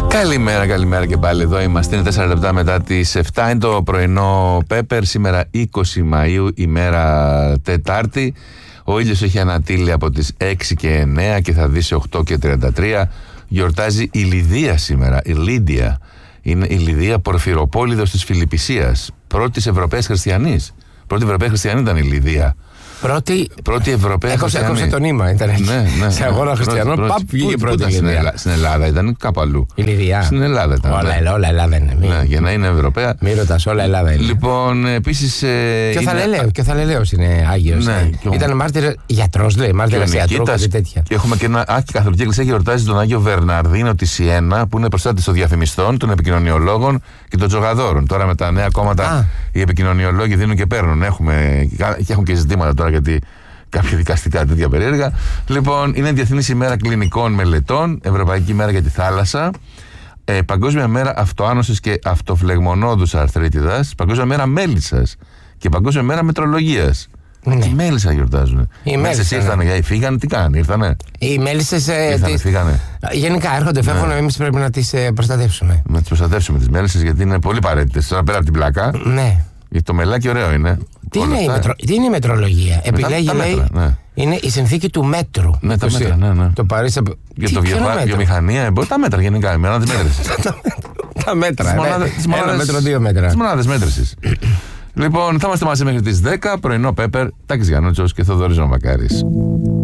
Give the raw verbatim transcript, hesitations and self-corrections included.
Καλημέρα, καλημέρα και πάλι εδώ είμαστε. Είναι τέσσερα λεπτά μετά τις επτά. Είναι το πρωινό Πέπερ. Σήμερα είκοσι Μαΐου, ημέρα Τετάρτη. Ο ήλιος έχει ανατείλει από τις έξι και εννέα και θα δει σε οκτώ και τριάντα τρία. Γιορτάζει η Λιδία σήμερα. Η Λίδια. Είναι η Λιδία Πορφυροπόληδος της Φιλιππισίας. Πρώτης Ευρωπαίας Χριστιανής. Πρώτη Ευρωπαία Χριστιανή ήταν η Λιδία. Πρώτη, πρώτη Ευρωπαία Χριστιανή. Έκοψε το νήμα. Ήταν ναι, ναι, σε αγώνα χριστιανών. Παπ, βγήκε πρώτη. Στην Ελλάδα, στην Ελλάδα ήταν κάπου αλλού. Η Λιδία. Στην Ελλάδα ήταν. Όλα, ναι. όλα Ελλάδα είναι. Ναι, για να είναι Ευρωπαία. Μη ρωτάς, όλα Ελλάδα είναι. Λοιπόν, επίσης. Ε, και ο Θαλελέος. Και ο Θαλελέος είναι Άγιος. Ναι, ναι. Ήταν μάρτυρας, γιατρός λέει, μάρτυρας ιατρού και τέτοια. Και έχουμε και ένα. Α, και η Καθολική Εκκλησία γιορτάζει τον Άγιο Βερναρδίνο τη Σιένα, που είναι προστάτης των διαφημιστών, των επικοινωνιολόγων και των τζογαδόρων. Τώρα με τα νέα κόμματα Α. οι επικοινωνιολόγοι δίνουν και παίρνουν. Έχουμε, και έχουν και ζητήματα τώρα γιατί. Κάποια δικαστικά τέτοια περίεργα. Λοιπόν, είναι Διεθνής ημέρα κλινικών μελετών, Ευρωπαϊκή ημέρα για τη θάλασσα, ε, Παγκόσμια μέρα αυτοάνωσης και αυτοφλεγμονώδους αρθρίτιδας, Παγκόσμια μέρα μέλισσας και Παγκόσμια μέρα μετρολογίας. Ναι. Τι μέλισσα γιορτάζουν. Οι μέλισσες ήρθανε, ναι. φύγανε, τι κάνανε, ήρθανε. Οι μέλισσες ε, ήρθανε, τις... φύγανε. Γενικά έρχονται, φεύγουν, ναι. εμείς πρέπει να τις ε, προστατεύσουμε. Να τις προστατεύσουμε τις μέλισσες γιατί είναι πολύ παρέτητες. Τώρα πέρα από την πλάκα. Ναι. Γιατί το μελάκι ωραίο είναι. Τι είναι, η μετρο... τι είναι η μετρολογία? Επιλέγει, τα, τα λέει, μέτρα, ναι. είναι η συνθήκη του μέτρου. Ναι, τα μέτρα, ναι, ναι. Το Παρίσι... Για το βιομηχανία, τα μέτρα γενικά, η μέρα της μέτρησης. Τα μέτρα, ένα μέτρο, δύο μέτρα. Τις μονάδες μέτρησης. Λοιπόν, θα είμαστε μαζί μέχρι τις δέκα, πρωινό Πέπερ, Τάκης Γιαννούτσος και Θοδωρής Νομακάρης.